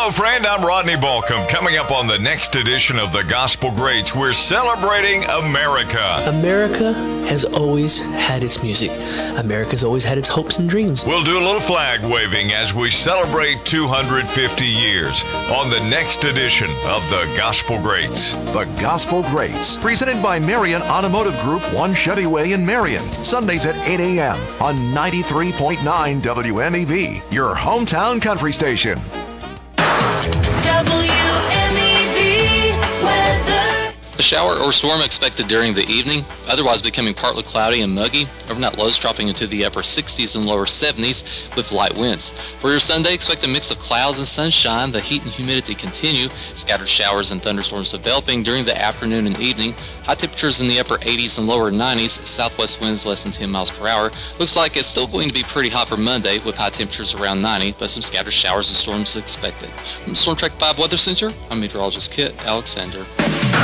Hello, friend. I'm Rodney Balcom. Coming up on the next edition of the Gospel Greats, we're celebrating America. America has always had its music. America's always had its hopes and dreams. We'll do a little flag waving as we celebrate 250 years on the next edition of the Gospel Greats. The Gospel Greats, presented by Marion Automotive Group, 1 Chevy Way in Marion. Sundays at 8 a.m. on 93.9 WMEV, your hometown country station. WMEV weather. A shower or storm expected during the evening, otherwise becoming partly cloudy and muggy. Overnight lows dropping into the upper 60s and lower 70s with light winds. For your Sunday, expect a mix of clouds and sunshine. The heat and humidity continue. Scattered showers and thunderstorms developing during the afternoon and evening. High temperatures in the upper 80s and lower 90s. Southwest winds less than 10 miles per hour. Looks like it's still going to be pretty hot for Monday with high temperatures around 90, but some scattered showers and storms expected. From Storm Track 5 Weather Center, I'm meteorologist Kit Alexander.